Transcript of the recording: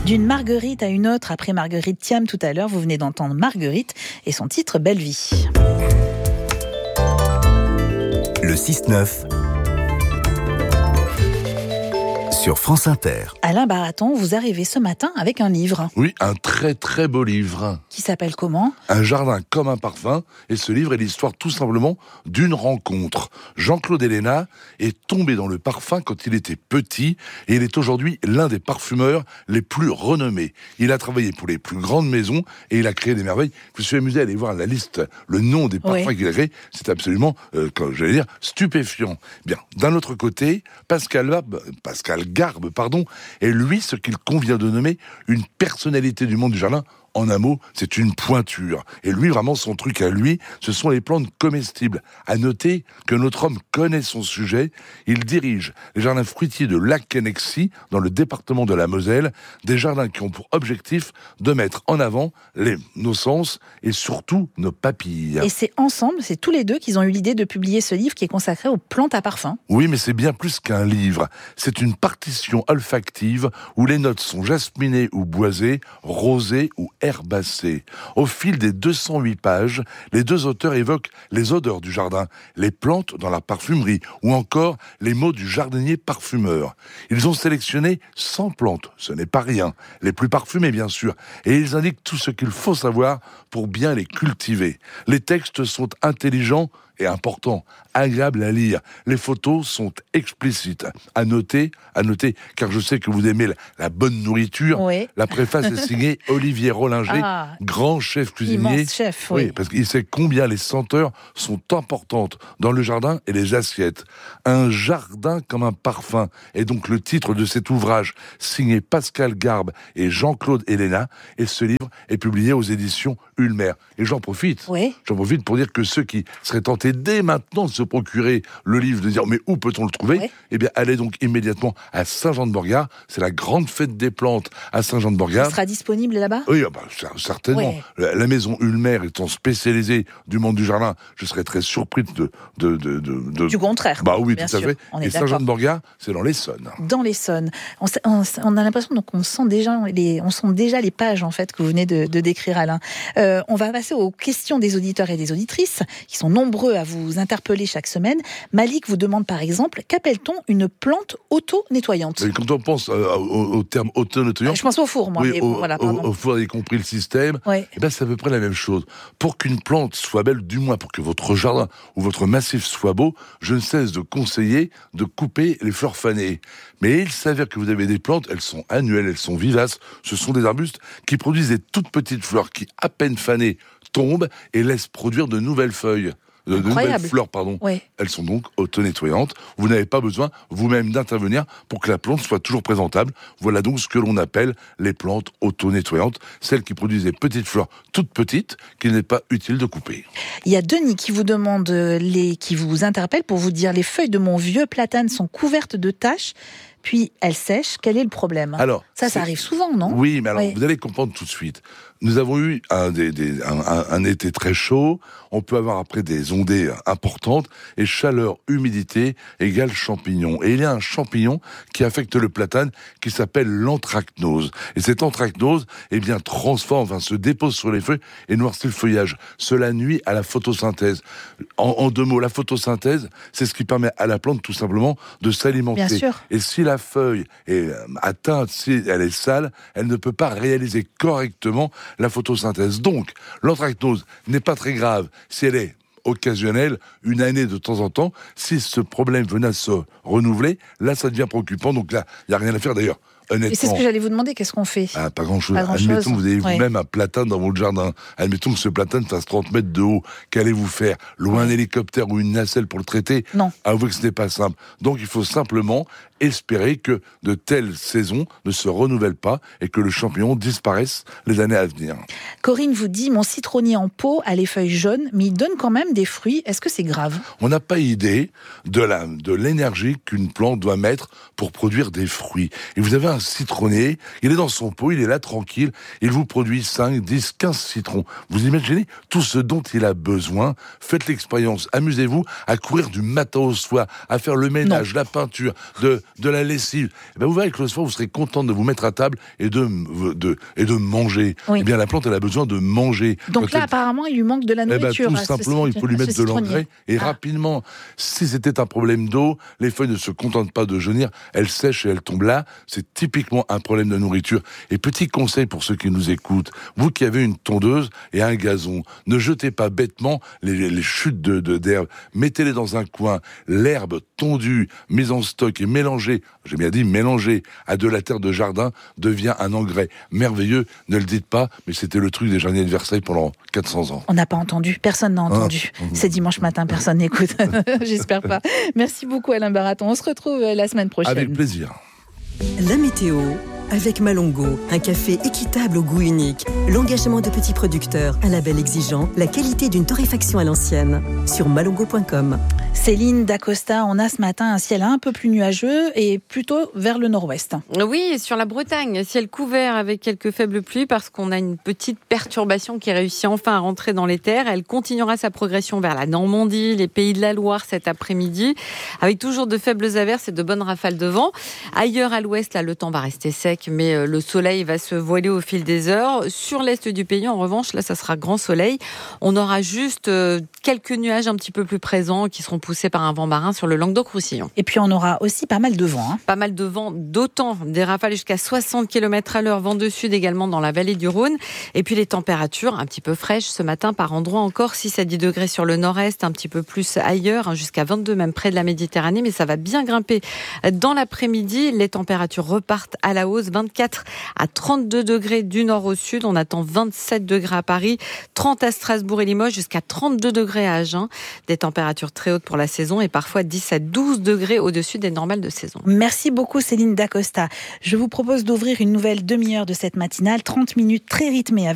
D'une Marguerite à une autre, après Marguerite Thiam tout à l'heure, vous venez d'entendre Marguerite et son titre Belle Vie. Le 6-9 sur France Inter. Alain Baraton, vous arrivez ce matin avec un livre. Oui, un très très beau livre. Qui s'appelle comment ? Un jardin comme un parfum. Et ce livre est l'histoire tout simplement d'une rencontre. Jean-Claude Héléna est tombé dans le parfum quand il était petit et il est aujourd'hui l'un des parfumeurs les plus renommés. Il a travaillé pour les plus grandes maisons et il a créé des merveilles. Je me suis amusé à aller voir la liste, le nom des parfums qu'il a créés. C'est absolument, stupéfiant. Bien, d'un autre côté, Pascal Garbe, est lui ce qu'il convient de nommer une personnalité du monde du jardin. En un mot, c'est une pointure. Et lui, vraiment, son truc à lui, ce sont les plantes comestibles. À noter que notre homme connaît son sujet. Il dirige les jardins fruitiers de Lac-Quenexy, dans le département de la Moselle. Des jardins qui ont pour objectif de mettre en avant nos sens et surtout nos papilles. Et c'est ensemble, c'est tous les deux qu'ils ont eu l'idée de publier ce livre qui est consacré aux plantes à parfum. Oui, mais c'est bien plus qu'un livre. C'est une partition olfactive où les notes sont jasminées ou boisées, rosées ou herbacées. Au fil des 208 pages, les deux auteurs évoquent les odeurs du jardin, les plantes dans la parfumerie ou encore les mots du jardinier parfumeur. Ils ont sélectionné 100 plantes, ce n'est pas rien, les plus parfumées bien sûr, et ils indiquent tout ce qu'il faut savoir pour bien les cultiver. Les textes sont intelligents et important, agréable à lire. Les photos sont explicites. À noter, car je sais que vous aimez la bonne nourriture. Oui. La préface est signée Olivier Rollinger, grand chef cuisinier. Immense chef, oui. Parce qu'il sait combien les senteurs sont importantes dans le jardin et les assiettes. Un jardin comme un parfum est donc le titre de cet ouvrage signé Pascal Garbe et Jean-Claude Héléna. Et ce livre est publié aux éditions Ulmer. Et j'en profite pour dire que ceux qui seraient tentés dès maintenant de se procurer le livre, de dire mais où peut-on le trouver ? Eh bien, allez donc immédiatement à Saint-Jean-de-Borgard. C'est la grande fête des plantes à Saint-Jean-de-Borgard. Ça sera disponible là-bas ? Oui, certainement. Ouais. La maison Ulmer étant spécialisée du monde du jardin, je serais très surpris Du contraire. Bah oui, bien tout à sûr. fait. Et Saint-Jean-de-Borgard, c'est dans l'Essonne. Dans l'Essonne. On a l'impression donc on sent déjà les pages en fait que vous venez de décrire, Alain. On va passer aux questions des auditeurs et des auditrices qui sont nombreux à vous interpeller chaque semaine. Malik vous demande par exemple, qu'appelle-t-on une plante auto-nettoyante ? Et quand on pense au terme auto-nettoyant... Je pense au four, moi. Oui, au four, y compris le système. Ouais. Et ben, c'est à peu près la même chose. Pour qu'une plante soit belle, du moins pour que votre jardin ou votre massif soit beau, je ne cesse de conseiller de couper les fleurs fanées. Mais il s'avère que vous avez des plantes, elles sont annuelles, elles sont vivaces. Ce sont des arbustes qui produisent des toutes petites fleurs qui, à peine fanées, tombent et laissent produire de nouvelles feuilles. De nouvelles fleurs, Ouais. Elles sont donc auto-nettoyantes. Vous n'avez pas besoin vous-même d'intervenir pour que la plante soit toujours présentable. Voilà donc ce que l'on appelle les plantes auto-nettoyantes, celles qui produisent des petites fleurs toutes petites qu'il n'est pas utile de couper. Il y a Denis qui vous demande, qui vous interpelle pour vous dire: les feuilles de mon vieux platane sont couvertes de taches, puis elles sèchent. Quel est le problème ? Alors, ça arrive souvent, non ? Oui, mais alors vous allez comprendre tout de suite. Nous avons eu un été très chaud, on peut avoir après des ondées importantes, et chaleur, humidité égale champignon. Et il y a un champignon qui affecte le platane qui s'appelle l'anthracnose. Et cette anthracnose, se dépose sur les feuilles et noircit le feuillage. Cela nuit à la photosynthèse. En deux mots, la photosynthèse, c'est ce qui permet à la plante tout simplement de s'alimenter. Bien sûr. Et si la feuille est atteinte, si elle est sale, elle ne peut pas réaliser correctement la photosynthèse. Donc, l'anthracnose n'est pas très grave si elle est occasionnelle, une année de temps en temps. Si ce problème venait à se renouveler, là, ça devient préoccupant. Donc là, il n'y a rien à faire d'ailleurs. Honnêtement. Et c'est ce que j'allais vous demander, qu'est-ce qu'on fait ? Pas grand-chose. Admettons que vous avez vous-même un platane dans votre jardin. Admettons que ce platane fasse 30 mètres de haut. Qu'allez-vous faire ? Louer un hélicoptère ou une nacelle pour le traiter ? Non. Avouez que ce n'est pas simple. Donc il faut simplement espérer que de telles saisons ne se renouvellent pas et que le champignon disparaisse les années à venir. Corinne vous dit: mon citronnier en pot a les feuilles jaunes, mais il donne quand même des fruits. Est-ce que c'est grave ? On n'a pas idée de l'énergie qu'une plante doit mettre pour produire des fruits. Et vous avez vin citronné, il est dans son pot, il est là tranquille, il vous produit 5, 10, 15 citrons. Vous imaginez tout ce dont il a besoin. Faites l'expérience, amusez-vous à courir du matin au soir, à faire le ménage, la peinture, de la lessive. Et ben vous verrez que le soir, vous serez content de vous mettre à table et de manger. Oui. Eh bien, la plante, elle a besoin de manger. Donc là, apparemment, il lui manque de la nourriture. Tout simplement, il faut lui mettre de l'engrais et rapidement. Si c'était un problème d'eau, les feuilles ne se contentent pas de jaunir, elles sèchent et elles tombent là. C'est typiquement un problème de nourriture. Et petit conseil pour ceux qui nous écoutent, vous qui avez une tondeuse et un gazon, ne jetez pas bêtement les chutes d'herbe. Mettez-les dans un coin. L'herbe tondue, mise en stock et mélangée, j'ai bien dit mélangée à de la terre de jardin, devient un engrais merveilleux. Ne le dites pas, mais c'était le truc des jardiniers de Versailles pendant 400 ans. On n'a pas entendu, personne n'a entendu. C'est dimanche matin, personne n'écoute. J'espère pas. Merci beaucoup Alain Baraton. On se retrouve la semaine prochaine. Avec plaisir. La météo avec Malongo, un café équitable au goût unique, l'engagement de petits producteurs, un label exigeant, la qualité d'une torréfaction à l'ancienne. Sur malongo.com. Céline Dacosta, on a ce matin un ciel un peu plus nuageux et plutôt vers le nord-ouest. Oui, sur la Bretagne, ciel couvert avec quelques faibles pluies parce qu'on a une petite perturbation qui réussit enfin à rentrer dans les terres. Elle continuera sa progression vers la Normandie, les Pays de la Loire cet après-midi, avec toujours de faibles averses et de bonnes rafales de vent. Ailleurs à l'ouest, là, le temps va rester sec, mais le soleil va se voiler au fil des heures. Sur l'est du pays, en revanche, là, ça sera grand soleil. On aura juste quelques nuages un petit peu plus présents qui seront poussés par un vent marin sur le Languedoc-Roussillon. Et puis on aura aussi pas mal de vent. Pas mal de vent, d'autant des rafales jusqu'à 60 km/h, vent de sud également dans la vallée du Rhône. Et puis les températures un petit peu fraîches ce matin par endroits encore, 6 à 10 degrés sur le nord-est, un petit peu plus ailleurs, jusqu'à 22 même près de la Méditerranée, mais ça va bien grimper dans l'après-midi. Les températures repartent à la hausse, 24 à 32 degrés du nord au sud. On attend 27 degrés à Paris, 30 à Strasbourg et Limoges, jusqu'à 32 degrés à Agen. Des températures très hautes pour la saison et parfois 10 à 12 degrés au-dessus des normales de saison. Merci beaucoup Céline Dacosta. Je vous propose d'ouvrir une nouvelle demi-heure de cette matinale, 30 minutes très rythmée.